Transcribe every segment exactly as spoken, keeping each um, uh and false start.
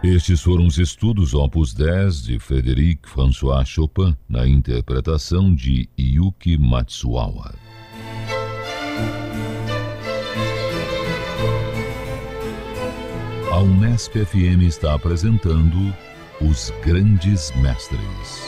Estes foram os estudos Opus dez de Frédéric François Chopin, na interpretação de Yuki Matsuawa. A Unesp F M está apresentando Os Grandes Mestres.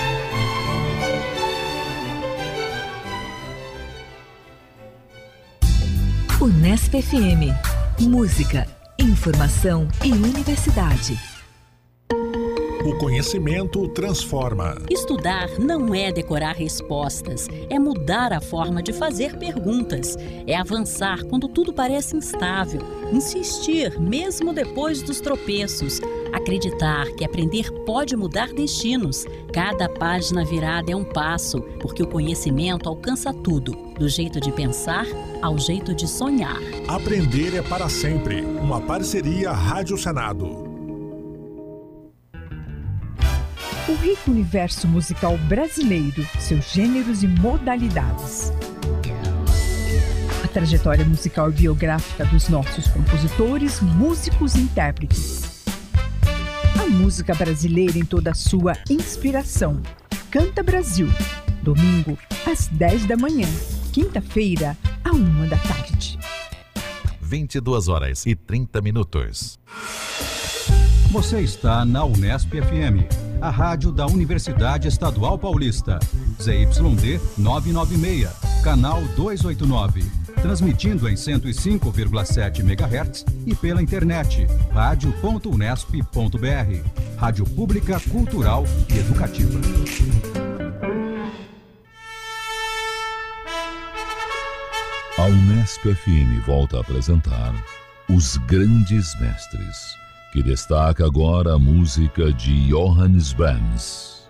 Unesp F M. Música, informação e universidade. O conhecimento transforma. Estudar não é decorar respostas, é mudar a forma de fazer perguntas, é avançar quando tudo parece instável, insistir mesmo depois dos tropeços, acreditar que aprender pode mudar destinos. Cada página virada é um passo, porque o conhecimento alcança tudo, do jeito de pensar ao jeito de sonhar. Aprender é para sempre. Uma parceria Rádio Senado. O rico universo musical brasileiro, seus gêneros e modalidades. A trajetória musical e biográfica dos nossos compositores, músicos e intérpretes. A música brasileira em toda a sua inspiração. Canta Brasil. Domingo, às dez da manhã. Quinta-feira, à uma da tarde. vinte e duas horas e trinta minutos. Você está na Unesp F M, a rádio da Universidade Estadual Paulista. Z Y D novecentos e noventa e seis, canal duzentos e oitenta e nove. Transmitindo em cento e cinco vírgula sete megahertz e pela internet, rádio ponto unesp ponto b r. Rádio pública, cultural e educativa. A Unesp F M volta a apresentar Os Grandes Mestres, que destaca agora a música de Johannes Brahms.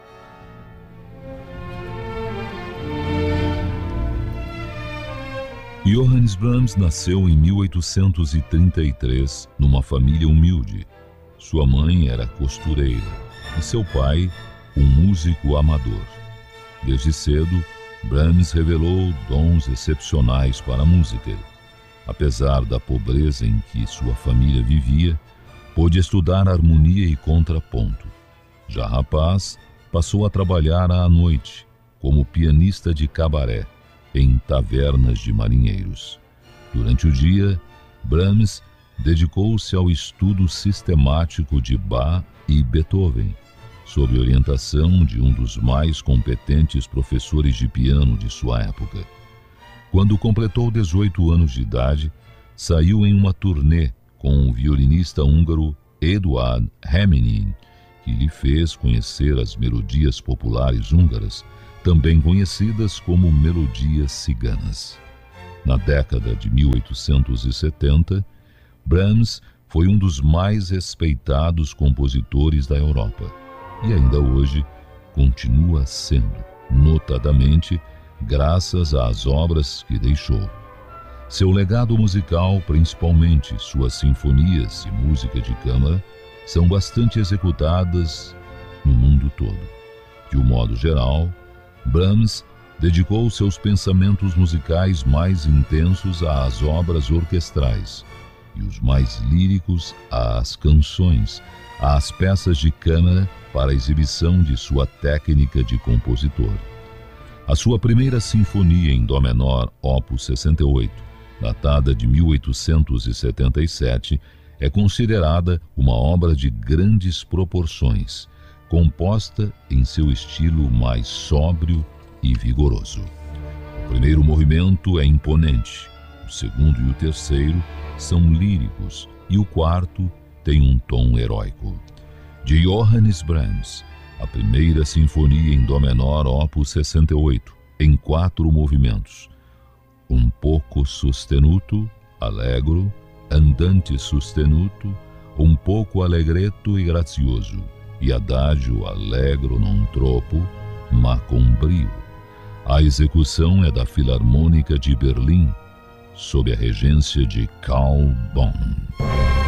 Johannes Brahms nasceu em mil oitocentos e trinta e três numa família humilde. Sua mãe era costureira e seu pai um músico amador. Desde cedo, Brahms revelou dons excepcionais para a música. Apesar da pobreza em que sua família vivia, pôde estudar harmonia e contraponto. Já rapaz, passou a trabalhar à noite, como pianista de cabaré, em tavernas de marinheiros. Durante o dia, Brahms dedicou-se ao estudo sistemático de Bach e Beethoven, sob orientação de um dos mais competentes professores de piano de sua época. Quando completou dezoito anos de idade, saiu em uma turnê com o violinista húngaro Eduard Hemenin, que lhe fez conhecer as melodias populares húngaras, também conhecidas como melodias ciganas. Na década de mil oitocentos e setenta, Brahms foi um dos mais respeitados compositores da Europa e ainda hoje continua sendo, notadamente graças às obras que deixou. Seu legado musical, principalmente suas sinfonias e música de câmara, são bastante executadas no mundo todo. De um modo geral, Brahms dedicou seus pensamentos musicais mais intensos às obras orquestrais e os mais líricos às canções, às peças de câmara para a exibição de sua técnica de compositor. A sua primeira sinfonia em dó menor, opus sessenta e oito, datada de mil oitocentos e setenta e sete, é considerada uma obra de grandes proporções, composta em seu estilo mais sóbrio e vigoroso. O primeiro movimento é imponente, o segundo e o terceiro são líricos e o quarto tem um tom heróico. De Johannes Brahms, a primeira sinfonia em dó menor, opus sessenta e oito, em quatro movimentos: um pouco sostenuto, allegro, andante sostenuto, um pouco allegretto e grazioso, e adagio allegro non troppo, ma com brio. A execução é da Filarmônica de Berlim, sob a regência de Carl Bonn.